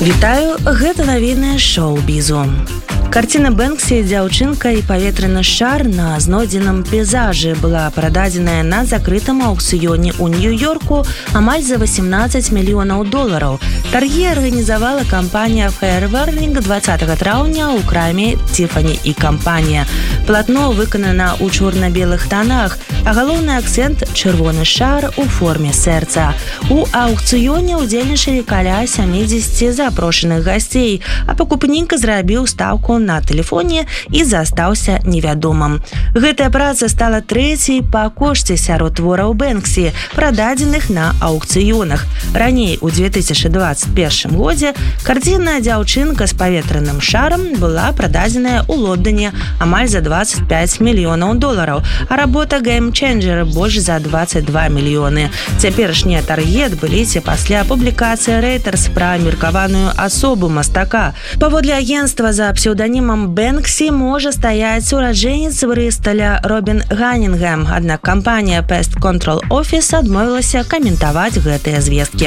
Вітаю, гэта навіны шоу-бізу. Карціна Бэнксі «Дзяўчынка і паветраны шар» на знойдзеным пейзажы была прададзеная на закрытым аукцыёне ў Нью-Йорку амаль за $18 мільёнаў. Таргі арганізавала кампанія Fairwearning 20 траўня ў краме Tiffany і кампанія. Палатно выканана ў чорна-белых танах, а галоўны акцэнт – чырвоны шар у форме сэрца. У аукцыёне ўдзельнічалі каля 70 запрошаных гасцей, а пакупнік зрабіў стаўку на тэлефоне і застаўся невядомым. Гэтая праца стала трэцяй па кошце сярод твораў Бэнксі, прададзеных на аукцыёнах. Раней, у 2021 годзе, карціна «Дзяўчынка з паветраным шарам» была прададзеная ў Лондоне амаль за $25 мільёнаў, а работа «Game Changer» больш за 22 мільёны. Цяперашнія таргі адбыліся пасля публікацыі Reuters пра меркаваную асобу мастака. Паводле агенцтва за псеўданімам Бэнксі можа стаяць ураджэнец Брысталя Робін Ганнінгем, аднак кампанія Pest Control Office адмовілася каментаваць гэтыя звесткі.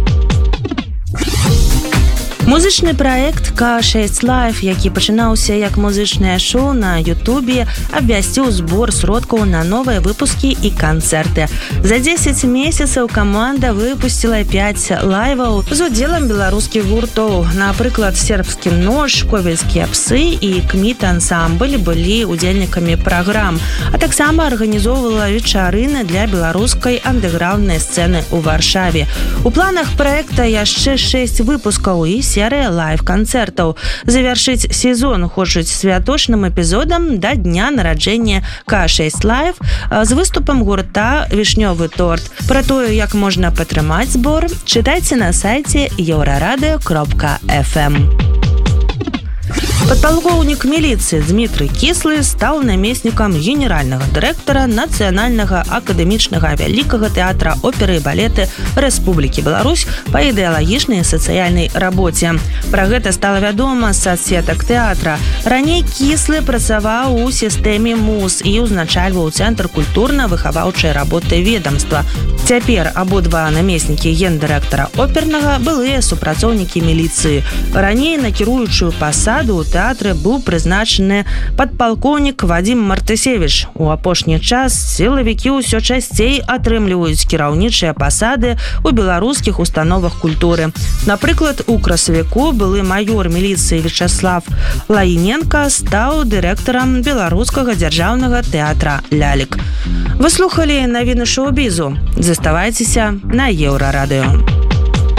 Музычны праект K6 Live, які пачынаўся як музычнае шоу на Ютубе, абвясціў збор сродкаў на новыя выпускі і канцэрты. За 10 месяцаў каманда выпусціла 5 лайваў з удзелам беларускіх гуртоў. Напрыклад, сербскі нож, ковельскія псы і Кміт ансамбль былі удзельнікамі праграм, а таксама арганізоўвала вечарыны для беларускай андэграўнднай сцэны ў Варшаве. У планах праекта яшчэ 6 выпускаў і серыя лайв-канцэртаў. Завяршыць сезон хочуць святочным эпізодам да дня нараджэння K6 Live з выступам гурта «Вішнёвы торт». Пра тое, як можна падтрымаць збор, чытайце на сайце euradio.fm. Падпалкоўнік міліцыі Дмітрый Кіслы стаў намеснікам генеральнага дырэктара Нацыянальнага акадэмічнага вялікага тэатра оперы і балеты Рэспублікі Беларусь па ідэалагічнай і сацыяльнай рабоце. Пра гэта стала вядома з сацсетак тэатра. Раней Кіслы працаваў у сістэме МУЗ і ўзначальваў Цэнтр культурна-выхаваўчай работы ведамства. Цяпер абодва намеснікі гендырэктара опернага былыя супрацоўнікі міліцыі. Раней на кіруючую пасаду ў тэатры быў прызначаны падпалкоўнік Вадзім Мартысевіч. У апошні час сілавікі ўсё часцей атрымліваюць кіраўнічыя пасады ў беларускіх установах культуры. Напрыклад, у красавіку былы маёр міліцыі Вячаслав Лаіненка стаў дырэктарам беларускага дзяржаўнага тэатра «Лялек». Вы слухалі навіны шоу-бізу. Заставайцеся на Еўрарадыё.